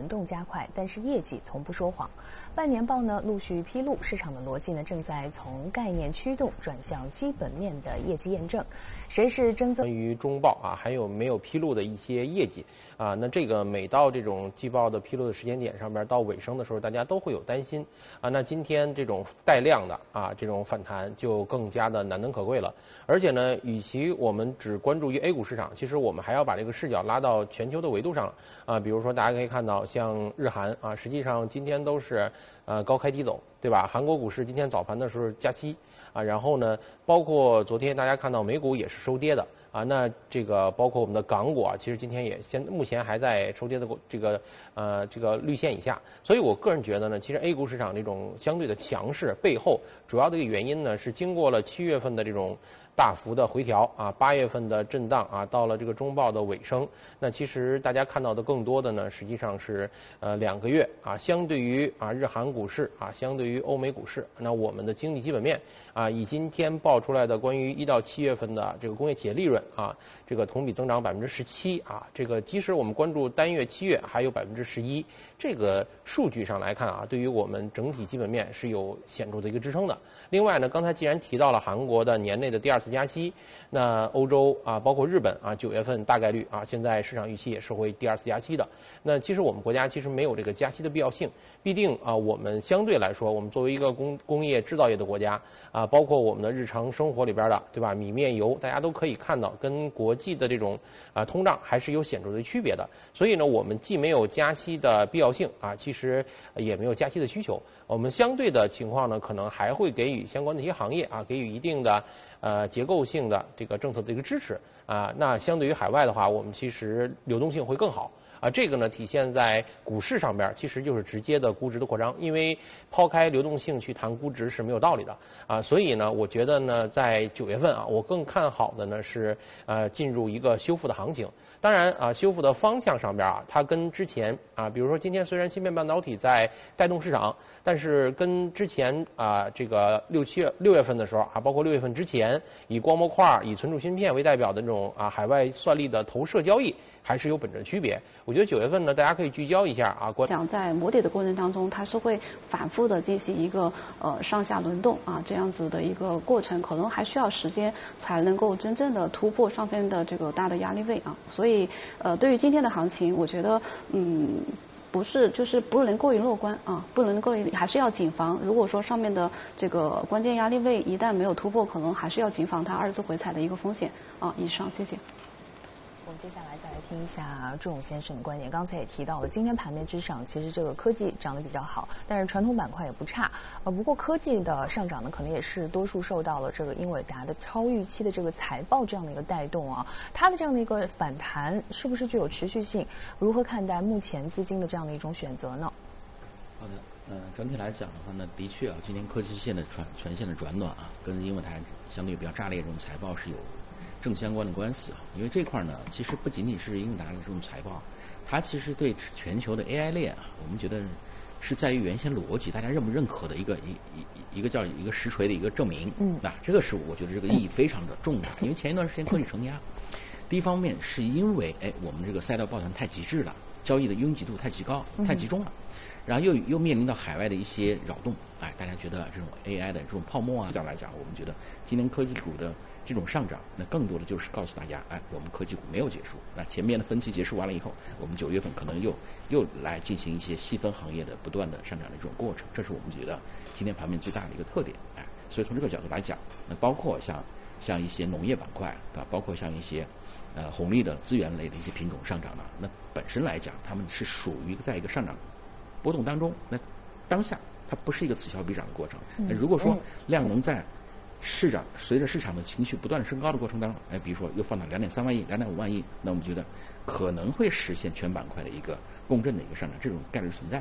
动加快，但是业绩从不说谎。半年报呢陆续披露，市场的逻辑呢正在从概念驱动转向基本面的业绩验证。谁是真正关于中报啊，还有没有披露的一些业绩啊？那这个每到这种季报的披露的时间点上面，到尾声的时候，大家都会有担心啊。那今天这种带量的啊，这种反弹就更加的难能可贵了。而且呢，与其我们只关注于 A 股市场，其实我们还要把这个视角拉到全球的维度上啊。比如说，大家可以看到，像日韩啊，实际上今天都是高开低走，对吧？韩国股市今天早盘的时候加息啊，然后呢，包括昨天大家看到美股也是收跌的啊。那这个包括我们的港股啊，其实今天也目前还在收跌的这个绿线以下。所以我个人觉得呢，其实 A 股市场这种相对的强势背后，主要的一个原因呢是经过了7月份的这种大幅的回调啊，8月份的震荡啊，到了这个中报的尾声，那其实大家看到的更多的呢，实际上是2个月啊，相对于啊日韩股市啊，相对于欧美股市，那我们的经济基本面啊，以今天报出来的关于1到7月份的这个工业企业利润啊，这个同比增长17%啊，这个即使我们关注单月7月还有11%，这个数据上来看啊，对于我们整体基本面是有显著的一个支撑的。另外呢，刚才既然提到了韩国的年内的第2次加息，那欧洲啊，包括日本啊，9月份大概率啊，现在市场预期也是会第2次加息的。那其实我们国家其实没有这个加息的必要性，毕竟啊，我们相对来说，我们作为一个工业制造业的国家啊，包括我们的日常生活里边的，对吧？米面油，大家都可以看到，跟国际的这种通胀还是有显著的区别的。所以呢，我们既没有加息的必要性啊，其实也没有加息的需求。我们相对的情况呢，可能还会给予相关的一些行业啊，给予一定的结构性的这个政策的一个支持啊。那相对于海外的话，我们其实流动性会更好。啊，这个呢体现在股市上边，其实就是直接的估值的扩张，因为抛开流动性去谈估值是没有道理的啊。所以呢，我觉得呢，在9月份啊，我更看好的呢是进入一个修复的行情。当然啊，修复的方向上边啊，它跟之前啊，比如说今天虽然芯片半导体在带动市场，但是跟之前啊这个6月份的时候啊，包括6月份之前，以光模块、以存储芯片为代表的这种啊海外算力的投射交易，还是有本质区别。我觉得9月份呢，大家可以聚焦一下啊。 讲在磨底的过程当中，它是会反复的进行一个上下轮动啊这样子的一个过程，可能还需要时间才能够真正的突破上边的这个大的压力位啊。所以对于今天的行情，我觉得不能过于乐观啊，不能过于，还是要谨防。如果说上面的这个关键压力位一旦没有突破，可能还是要谨防它2次回踩的一个风险啊。以上，谢谢。 我们接下来再来听一下祝勇先生的观点。刚才也提到了，今天盘面之上，其实这个科技涨得比较好，但是传统板块也不差。不过科技的上涨呢，可能也是多数受到了这个英伟达的超预期的这个财报这样的一个带动啊。它的这样的一个反弹，是不是具有持续性？如何看待目前资金的这样的一种选择呢？ 好的，整体来讲的话呢，的确啊，今年科技线的全线的转暖啊，跟英伟达相对比较炸裂这种财报是有正相关的关系啊。因为这块呢，其实不仅仅是英伟达的这种财报，它其实对全球的 AI 链啊，我们觉得是在于原先逻辑大家认不认可的一个叫一个实锤的一个证明。那这个是我觉得这个意义非常的重大。因为前一段时间科技承压，第一方面是因为我们这个赛道抱团太极致了，交易的拥挤度太高太集中了。然后又面临到海外的一些扰动，大家觉得这种 AI 的这种泡沫啊，这样来讲，我们觉得今年科技股的这种上涨，那更多的就是告诉大家，我们科技股没有结束。那前面的分期结束完了以后，我们9月份可能又来进行一些细分行业的不断的上涨的这种过程，这是我们觉得今天盘面最大的一个特点。所以从这个角度来讲，那包括像一些农业板块，对吧？包括像一些红利的资源类的一些品种上涨了，那本身来讲，它们是属于在一个上涨波动当中，那当下它不是一个此消彼长的过程。那如果说量能在随着市场的情绪不断升高的过程当中，比如说又放到2.3万亿、2.5万亿，那我们觉得可能会实现全板块的一个共振的一个上涨，这种概率存在。